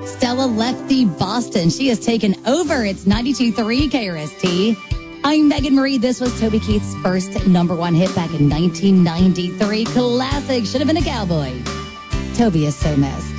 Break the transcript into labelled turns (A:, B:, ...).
A: Stella left the Boston. She has taken over. It's 92.3 KRST. I'm Megan Marie. This was Toby Keith's first #1 hit back in 1993. Classic. Should have been a cowboy. Toby is so missed.